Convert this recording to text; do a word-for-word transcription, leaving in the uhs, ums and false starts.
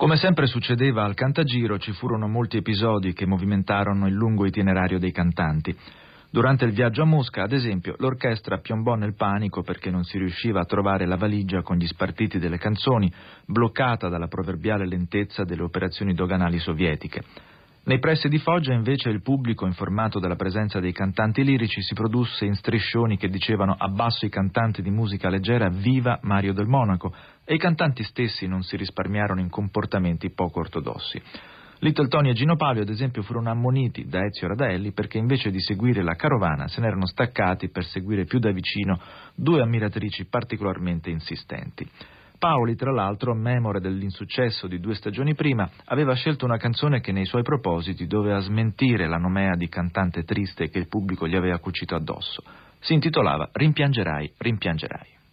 Come sempre succedeva al Cantagiro, ci furono molti episodi che movimentarono il lungo itinerario dei cantanti. Durante il viaggio a Mosca, ad esempio, l'orchestra piombò nel panico perché non si riusciva a trovare la valigia con gli spartiti delle canzoni, bloccata dalla proverbiale lentezza delle operazioni doganali sovietiche. Nei pressi di Foggia, invece, il pubblico, informato della presenza dei cantanti lirici, si produsse in striscioni che dicevano «Abbasso i cantanti di musica leggera, viva Mario del Monaco», e i cantanti stessi non si risparmiarono in comportamenti poco ortodossi. Little Tony e Gino Paoli, ad esempio, furono ammoniti da Ezio Radaelli perché invece di seguire la carovana se ne erano staccati per seguire più da vicino due ammiratrici particolarmente insistenti. Paoli, tra l'altro, memore dell'insuccesso di due stagioni prima, aveva scelto una canzone che nei suoi propositi doveva smentire la nomea di cantante triste che il pubblico gli aveva cucito addosso. Si intitolava «Rimpiangerai, rimpiangerai».